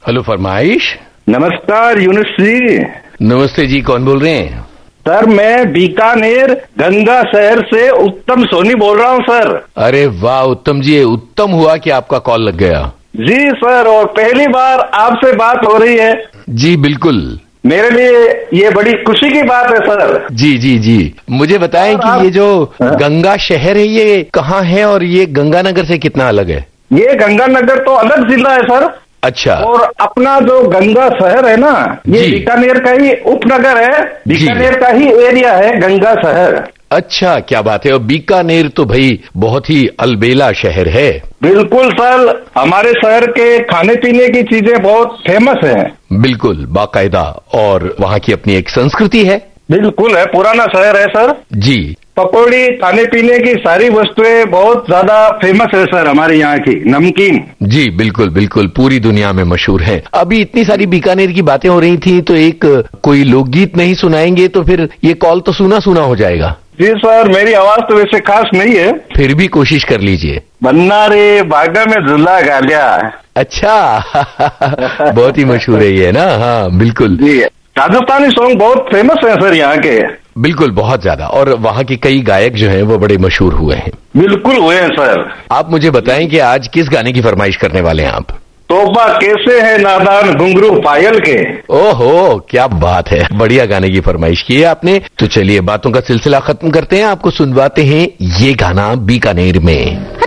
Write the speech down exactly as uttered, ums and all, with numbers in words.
Hello फरमाइश। नमस्कार यूनुस जी। नमस्ते जी, कौन बोल रहे हैं? सर मैं बीकानेर गंगा शहर से उत्तम सोनी बोल रहा हूँ सर। अरे वाह उत्तम जी, उत्तम हुआ कि आपका कॉल लग गया। जी सर, और पहली बार आपसे बात हो रही है। जी बिल्कुल, मेरे लिए ये बड़ी खुशी की बात है सर। जी जी जी। मुझे बताएं कि ये जो गंगा शहर है ये कहाँ है और ये गंगानगर से कितना अलग है? ये गंगानगर तो अलग जिला है सर। अच्छा। और अपना जो गंगा शहर है ना, ये बीकानेर का ही उपनगर है, बीकानेर का ही एरिया है गंगा शहर। अच्छा, क्या बात है। और बीकानेर तो भाई बहुत ही अलबेला शहर है। बिल्कुल सर, हमारे शहर के खाने पीने की चीजें बहुत फेमस हैं। बिल्कुल बाकायदा, और वहाँ की अपनी एक संस्कृति है। बिल्कुल है, पुराना शहर है सर जी। पकौड़ी खाने पीने की सारी वस्तुएं बहुत ज्यादा फेमस है सर हमारे यहाँ की। नमकीन जी बिल्कुल बिल्कुल, पूरी दुनिया में मशहूर है। अभी इतनी सारी बीकानेर की बातें हो रही थी तो एक कोई लोकगीत नहीं सुनाएंगे तो फिर ये कॉल तो सुना सुना हो जाएगा। जी सर, मेरी आवाज तो वैसे खास नहीं है, फिर भी कोशिश कर लीजिए। बन्ना रे बागा में झूला गालिया। अच्छा बहुत ही मशहूर है ये ना। हाँ बिल्कुल जी, राजस्थानी सॉन्ग बहुत फेमस है सर यहाँ के। बिल्कुल, बहुत ज्यादा। और वहाँ के कई गायक जो हैं वो बड़े मशहूर हुए हैं। बिल्कुल हुए हैं सर। आप मुझे बताएं कि आज किस गाने की फरमाइश करने वाले हैं आप? तोबा कैसे है नादान घुंघरू पायल के। ओहो क्या बात है, बढ़िया गाने की फरमाइश की है आपने। तो चलिए बातों का सिलसिला खत्म करते हैं, आपको सुनवाते हैं ये गाना बीकानेर में।